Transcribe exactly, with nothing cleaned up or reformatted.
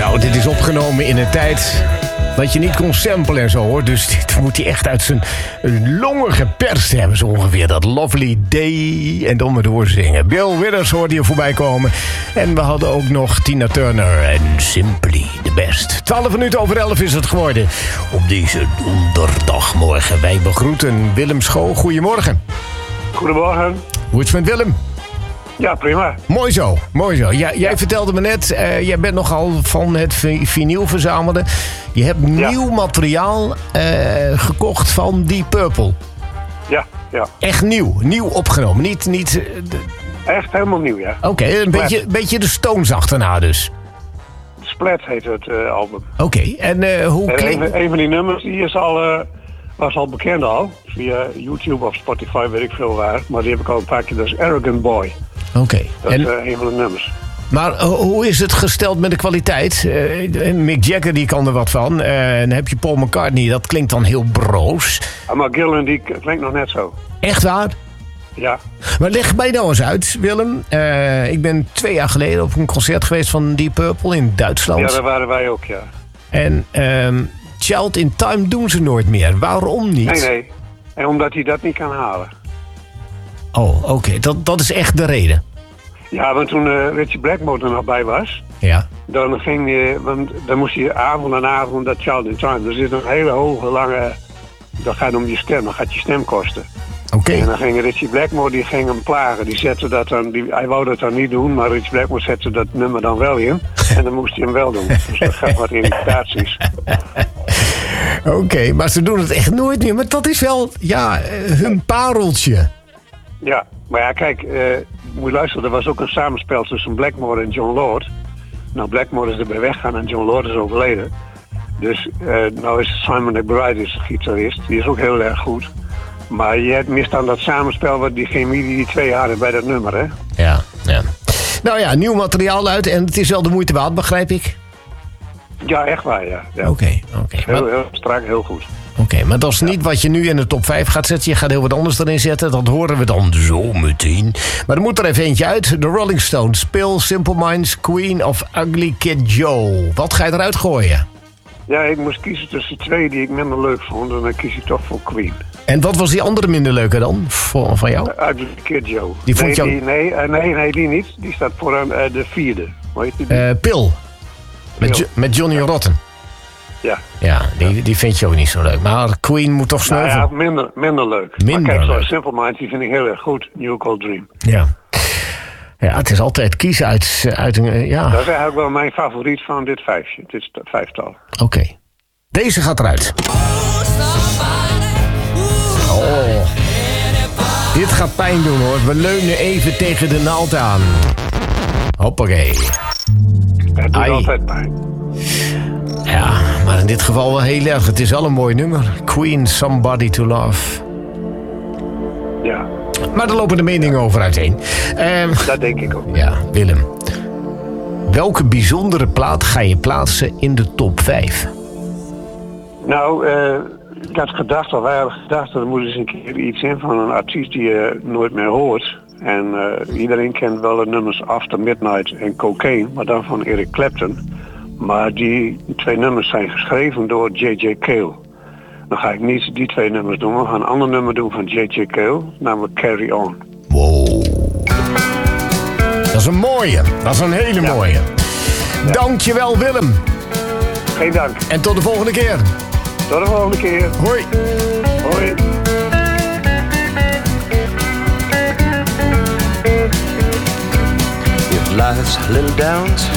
Nou, dit is opgenomen in een tijd dat je niet kon samplen en zo, hoor. Dus dit moet hij echt uit zijn longen geperst hebben, zo ongeveer. Dat Lovely Day. En dan maar doorzingen. Bill Withers hoorde je voorbij komen. En we hadden ook nog Tina Turner en Simply the Best. twaalf minuten over elf is het geworden. Op deze donderdagmorgen. Wij begroeten Willem Schoo. Goedemorgen. Goedemorgen. Hoe is het met Willem? Ja, prima. Mooi zo, mooi zo. Ja, jij ja. vertelde me net, uh, jij bent nogal van het vinyl verzamelen. Je hebt ja. nieuw materiaal uh, gekocht van Deep Purple. Ja, ja. Echt nieuw, nieuw opgenomen. Niet, niet, uh, de... Echt helemaal nieuw, ja. Oké, okay, een beetje, beetje de Stones achterna dus. Splat heet het uh, album. Oké, okay. en uh, hoe en klinkt... Een, een van die nummers die is al, uh, was al bekend al. Via YouTube of Spotify, weet ik veel waar. Maar die heb ik al een paar keer. Dat is Arrogant Boy. Oké. Okay. Dat en... is uh, een van de nummers. Maar uh, hoe is het gesteld met de kwaliteit? Uh, Mick Jagger die kan er wat van. Uh, en dan heb je Paul McCartney, dat klinkt dan heel broos. Uh, maar Gillan die klinkt nog net zo. Echt waar? Ja. Maar leg mij nou eens uit, Willem. Uh, ik ben twee jaar geleden op een concert geweest van Deep Purple in Duitsland. Ja, daar waren wij ook, ja. En um, Child in Time doen ze nooit meer. Waarom niet? Nee, nee. En omdat hij dat niet kan halen. Oh, oké. Okay. Dat, dat is echt de reden. Ja, want toen uh, Ritchie Blackmore er nog bij was... Ja. Dan ging je... Want dan moest je avond en avond dat Child in Time... Er zit een hele hoge, lange... Dat gaat om je stem. Dat gaat je stem kosten. Oké. Okay. En dan ging Ritchie Blackmore, die ging hem plagen. Die zette dat dan... Die, hij wou dat dan niet doen, maar Ritchie Blackmore zette dat nummer dan wel in. En dan moest hij hem wel doen. Dus dat gaat wat irritaties. Oké, okay, maar ze doen het echt nooit meer. Maar dat is wel, ja, hun pareltje. Ja, maar ja, kijk, uh, moet je luisteren, er was ook een samenspel tussen Blackmore en John Lord. Nou, Blackmore is erbij weggegaan en John Lord is overleden. Dus uh, nou is Simon McBride is gitarist, die is ook heel erg goed. Maar je hebt mist aan dat samenspel, wat die chemie die die twee hadden bij dat nummer, hè? Ja, ja. Nou ja, nieuw materiaal uit en het is wel de moeite waard, begrijp ik? Ja, echt waar, ja. Oké, ja. oké. Okay, okay. Heel, heel strak, heel goed. Oké, okay, maar dat is niet wat je nu in de top vijf gaat zetten. Je gaat heel wat anders erin zetten. Dat horen we dan zo meteen. Maar er moet er even eentje uit. The Rolling Stones, Pill, Simple Minds, Queen of Ugly Kid Joe. Wat ga je eruit gooien? Ja, ik moest kiezen tussen twee die ik minder leuk vond. En dan kies ik toch voor Queen. En wat was die andere minder leuke dan? Voor, van jou? Uh, Ugly Kid Joe. Die vond nee, jou... die, nee, uh, nee, nee, die niet. Die staat voor uh, de vierde. Hoe heet die? Uh, Pill. Met, jo- met Johnny ja. Rotten. Ja. Ja, die, die vind je ook niet zo leuk. Maar Queen moet toch sneuvelen? Nou ja, minder, minder leuk. Minder maar kijk, leuk. zo Simple Minds, die vind ik heel erg goed. New Cold Dream. Ja. Ja, het is altijd kiezen uit, uit een... Ja. Dat is eigenlijk wel mijn favoriet van dit vijfje. Dit vijftal. Oké. Okay. Deze gaat eruit. Oh. Dit gaat pijn doen, hoor. We leunen even tegen de naald aan. Hoppakee. Het doet Ai. altijd pijn. Ja, maar in dit geval wel heel erg. Het is wel een mooi nummer. Queen, Somebody to Love. Ja. Maar daar lopen de meningen over uiteen. Um, dat denk ik ook. Ja, Willem. Welke bijzondere plaat ga je plaatsen in de top vijf? Nou, uh, ik had gedacht, of wij hadden gedacht... er moet eens een keer iets in van een artiest die je nooit meer hoort. En uh, iedereen kent wel de nummers After Midnight en Cocaine... maar dan van Eric Clapton... Maar die twee nummers zijn geschreven door J J Cale. Dan ga ik niet die twee nummers doen. We gaan een ander nummer doen van J J Cale. Namelijk Carry On. Wow. Dat is een mooie. Dat is een hele ja. mooie. Ja. Dankjewel, Willem. Geen dank. En tot de volgende keer. Tot de volgende keer. Hoi. Hoi. If life's little downs